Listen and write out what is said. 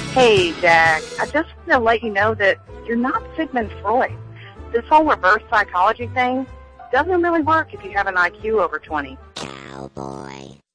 Hey, Jack. I just want to let you know that you're not Sigmund Freud. This whole reverse psychology thing doesn't really work if you have an IQ over 20. Cowboy.